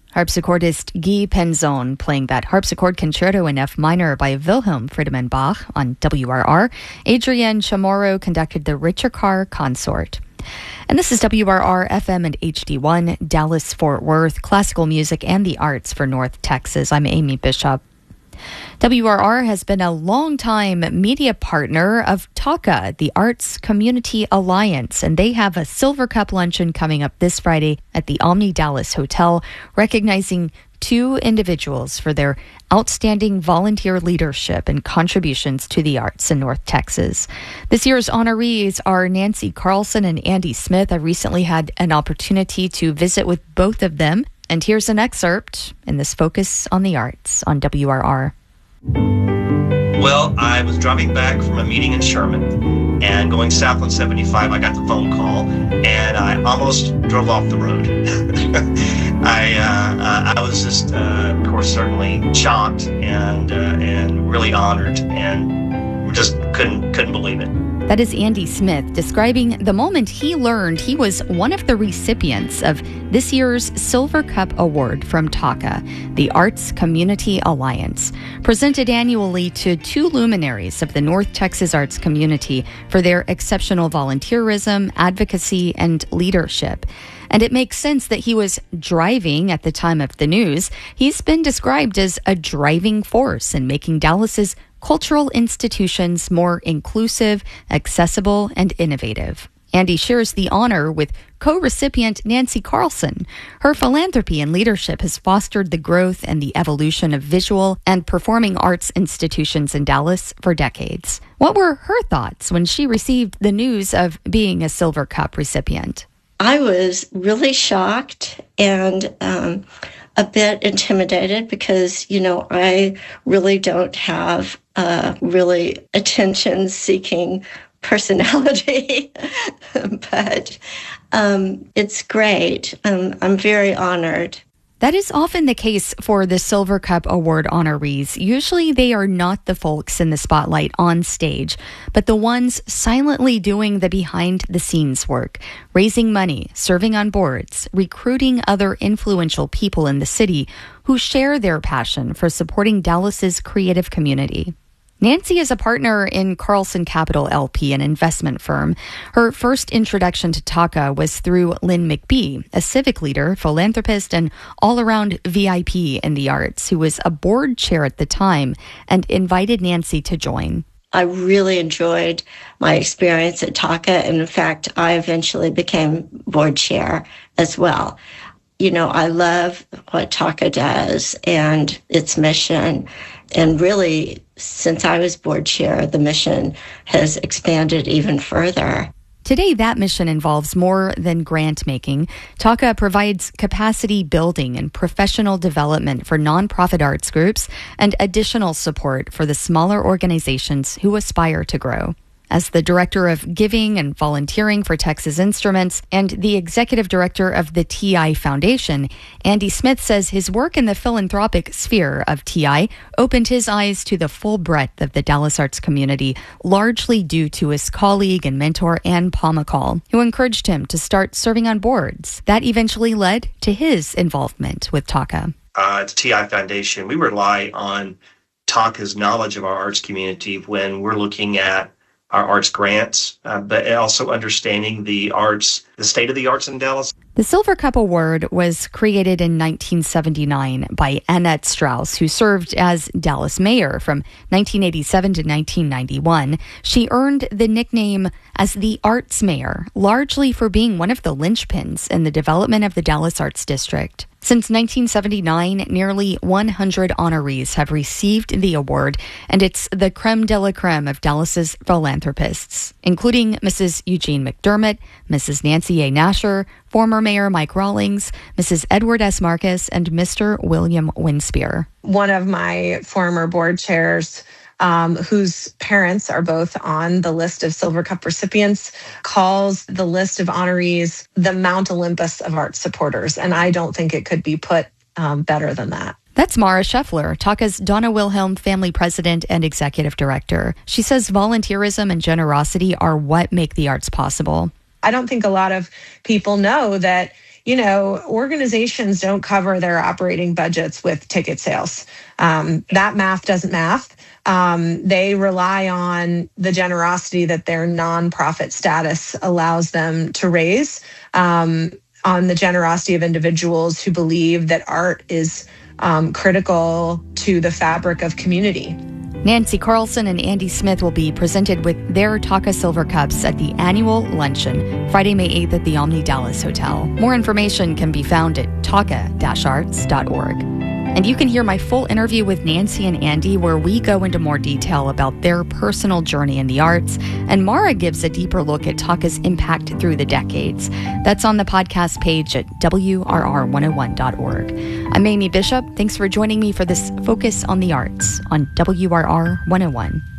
Harpsichordist Guy Penzon playing that harpsichord concerto in F minor by Wilhelm Friedemann Bach on WRR. Adrienne Chamorro conducted the Richter Consort. And this is WRR FM and HD1, Dallas-Fort Worth, classical music and the arts for North Texas. I'm Amy Bishop. WRR has been a longtime media partner of TACA, the Arts Community Alliance, and they have a Silver Cup luncheon coming up this Friday at the Omni Dallas Hotel, recognizing two individuals for their outstanding volunteer leadership and contributions to the arts in North Texas. This year's honorees are Nancy Carlson and Andy Smith. I recently had an opportunity to visit with both of them, and here's an excerpt in this Focus on the Arts on WRR. Well, I was driving back from a meeting in Sherman, and going south on 75, I got the phone call, and I almost drove off the road. I was just, of course, certainly shocked and really honored, and just couldn't believe it. That is Andy Smith describing the moment he learned he was one of the recipients of this year's Silver Cup Award from TACA, the Arts Community Alliance, presented annually to two luminaries of the North Texas arts community for their exceptional volunteerism, advocacy, and leadership. And it makes sense that he was driving at the time of the news. He's been described as a driving force in making Dallas's cultural institutions more inclusive, accessible, and innovative. Andy shares the honor with co-recipient Nancy Carlson. Her philanthropy and leadership has fostered the growth and the evolution of visual and performing arts institutions in Dallas for decades. What were her thoughts when she received the news of being a Silver Cup recipient? I was really shocked and a bit intimidated because, I really don't have a really attention-seeking personality, but it's great. I'm very honored. That is often the case for the Silver Cup Award honorees. Usually they are not the folks in the spotlight on stage, but the ones silently doing the behind-the-scenes work, raising money, serving on boards, recruiting other influential people in the city who share their passion for supporting Dallas's creative community. Nancy is a partner in Carlson Capital LP, an investment firm. Her first introduction to TACA was through Lynn McBee, a civic leader, philanthropist, and all-around VIP in the arts, who was a board chair at the time and invited Nancy to join. I really enjoyed my experience at TACA, and in fact, I eventually became board chair as well. I love what TACA does and its mission. And really, since I was board chair, the mission has expanded even further. Today, that mission involves more than grant making. TACA provides capacity building and professional development for nonprofit arts groups and additional support for the smaller organizations who aspire to grow. As the Director of Giving and Volunteering for Texas Instruments and the Executive Director of the TI Foundation, Andy Smith says his work in the philanthropic sphere of TI opened his eyes to the full breadth of the Dallas arts community, largely due to his colleague and mentor Ann Pomacall, who encouraged him to start serving on boards. That eventually led to his involvement with TACA. At the TI Foundation, we rely on TACA's knowledge of our arts community when we're looking at our arts grants, but also understanding the state of the arts in Dallas. The Silver Cup Award was created in 1979 by Annette Strauss, who served as Dallas mayor from 1987 to 1991. She earned the nickname as the Arts Mayor, largely for being one of the linchpins in the development of the Dallas Arts District. Since 1979, nearly 100 honorees have received the award, and it's the creme de la creme of Dallas's philanthropists, including Mrs. Eugene McDermott, Mrs. Nancy A. Nasher, former Mayor Mike Rawlings, Mrs. Edward S. Marcus, and Mr. William Winspear. One of my former board chairs, whose parents are both on the list of Silver Cup recipients, calls the list of honorees the Mount Olympus of art supporters. And I don't think it could be put better than that. That's Mara Scheffler, TACA's Donna Wilhelm family president and executive director. She says volunteerism and generosity are what make the arts possible. I don't think a lot of people know that, organizations don't cover their operating budgets with ticket sales. That math doesn't math. They rely on the generosity that their nonprofit status allows them to raise, on the generosity of individuals who believe that art is critical to the fabric of community. Nancy Carlson and Andy Smith will be presented with their Taka Silver Cups at the annual luncheon, Friday, May 8th at the Omni Dallas Hotel. More information can be found at taka-arts.org. And you can hear my full interview with Nancy and Andy, where we go into more detail about their personal journey in the arts, and Mara gives a deeper look at Taka's impact through the decades. That's on the podcast page at WRR101.org. I'm Amy Bishop. Thanks for joining me for this Focus on the Arts on WRR 101.